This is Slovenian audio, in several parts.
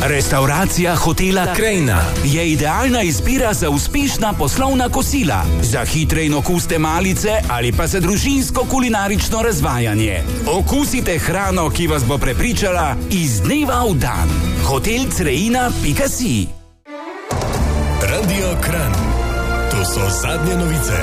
Restauracija hotela Krajina je idealna izbira za uspešna poslovna kosila, za hitre in okusne malice ali pa za družinsko kulinarično razvajanje. Okusite hrano, ki vas bo prepričala iz dneva v dan. hotelcreina.si. Radio Kranj. To so zadnje novice.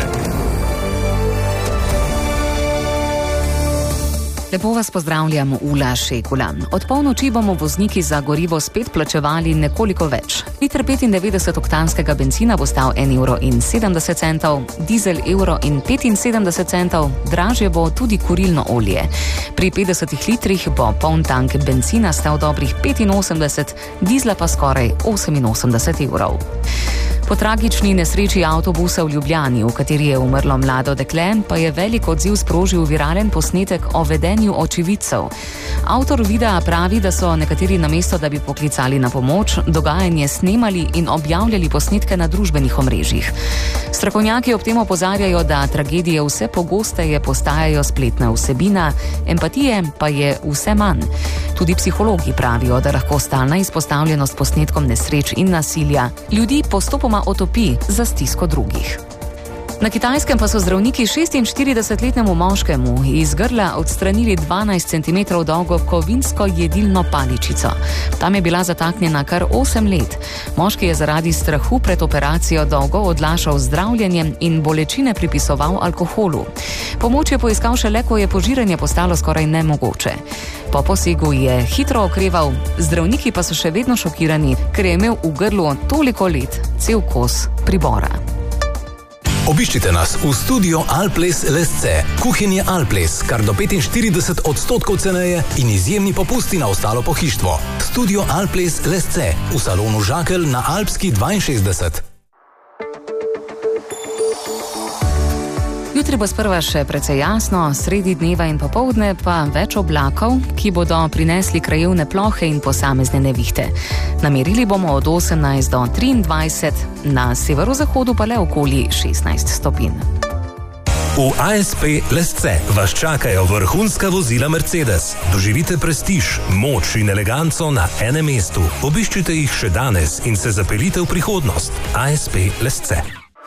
Lepo vas pozdravljam, Ula Šekula. Od polnoči bomo vozniki za gorivo spet plačevali nekoliko več. Liter 95-oktanskega bencina bo stal 1,70 €, dizel 1,75 €, dražje bo tudi kurilno olje. Pri 50 litrih bo poln tank bencina stal dobrih 85, dizla pa skoraj 88 €. Po tragični nesreči avtobusa v Ljubljani, v kateri je umrlo mlado dekle, pa je velik odziv sprožil viralen posnetek o vedenju očividcev. Avtor videa pravi, da so nekateri namesto, da bi poklicali na pomoč, dogajanje snemali in objavljali posnetke na družbenih omrežjih. Strokovnjaki ob tem opozarjajo, da tragedije vse pogosteje postajajo spletna vsebina, empatije pa je vse manj. Tudi psihologi pravijo, da lahko stalna izpostavljenost posnetkom nesreč in nasilja ljudi postopoma otopi za stisko drugih. Na Kitajskem pa so zdravniki 46-letnemu moškemu iz grla odstranili 12 cm dolgo kovinsko jedilno paličico. Tam je bila zataknjena kar 8 let. Moški je zaradi strahu pred operacijo dolgo odlašal zdravljenjem in bolečine pripisoval alkoholu. Pomoč je poiskal šele, ko je požiranje postalo skoraj nemogoče. Po posegu je hitro okreval, zdravniki pa so še vedno šokirani, ker je imel v grlu toliko let cel kos pribora. Obiščite nas v studio Alples Lesce. Kuhinje Alples, kar do 45% ceneje in izjemni popusti na ostalo pohištvo. Studio Alples Lesce v salonu Žakelj na Alpski 62. Jutri bo sprva še precej jasno, sredi dneva in popoldne pa več oblakov, ki bodo prinesli krajevne plohe in posamezne nevihte. Namerili bomo od 18 do 23, na severozahodu pa le okoli 16 stopinj. V ASP Lesce vas čakajo vrhunska vozila Mercedes. Doživite prestiž, moč in eleganco na enem mestu. Obiščite jih še danes in se zapeljite v prihodnost. ASP Lesce.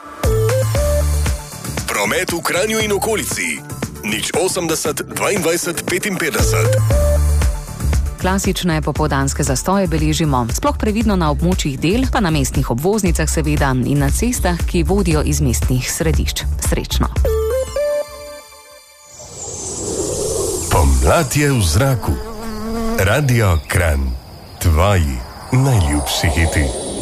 Promet v Kranju in okolici. 080 22 55. Klasične popoldanske zastoje beležimo, sploh previdno na območjih del, pa na mestnih obvoznicah seveda in na cestah, ki vodijo iz mestnih središč. Srečno. Pomlad je v zraku. Radio Kranj. Tvoji najljubši hiti.